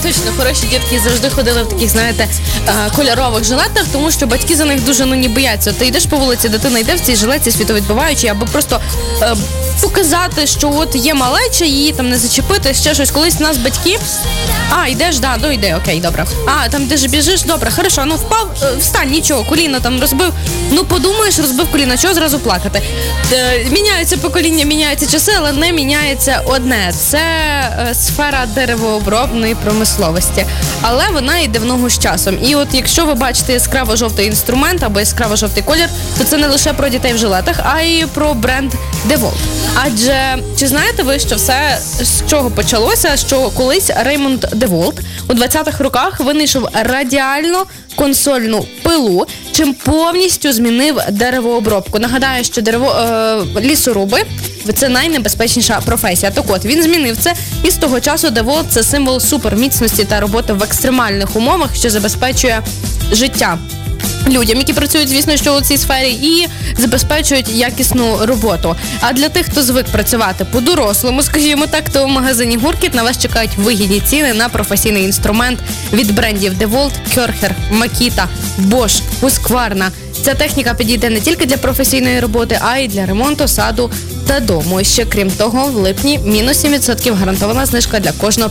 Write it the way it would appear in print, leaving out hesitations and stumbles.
точно, хороші дітки завжди ходили в таких, знаєте, кольорових жилетах, тому що батьки за них дуже не бояться. Ти йдеш по вулиці, дитина йде в цій жилетці світовідбиваючій, або просто показати, що от є малеча, її там не зачепити, ще щось. Колись у нас батьки, йдеш, йди, окей, добре. Там ти ж біжиш, добре, хорошо, впав, встань, нічого, коліно там розбив. Подумаєш, розбив коліно, чого зразу плакати? Міняються покоління, міняються часи, але не міняється одне. Це сфера деревообробної промисловості. Але вона йде в ногу з часом. І от якщо ви бачите яскраво-жовтий інструмент або яскраво-жовтий колір, то це не лише про дітей в жилетах, а й про бренд DeWalt. Адже, чи знаєте ви, що все з чого почалося, що колись Реймонд DeWalt у 20-х роках винайшов радіальну консольну пилу, чим повністю змінив деревообробку. Нагадаю, що лісоруби – це найнебезпечніша професія. Так от, він змінив це, і з того часу DeWalt – це символ суперміцності та роботи в екстремальних умовах, що забезпечує життя людям, які працюють, звісно, що у цій сфері, і забезпечують якісну роботу. А для тих, хто звик працювати по-дорослому, скажімо так, то в магазині Гуркіт на вас чекають вигідні ціни на професійний інструмент від брендів DeWalt, Körcher, Makita, Bosch, Husqvarna. Ця техніка підійде не тільки для професійної роботи, а й для ремонту саду та дому. І ще, крім того, в липні мінус 7% гарантована знижка для кожного